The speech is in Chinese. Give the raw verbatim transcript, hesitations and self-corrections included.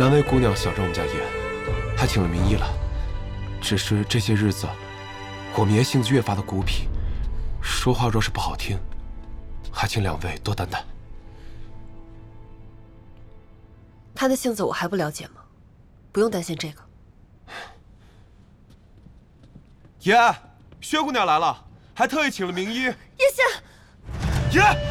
两位姑娘想着我们家爷，还请了名医了。只是这些日子，我们爷性子越发的孤僻，说话若是不好听，还请两位多担待。 他的性子我还不了解吗？不用担心这个。 爷，薛姑娘来了，还特意请了名医。 叶夏， 爷。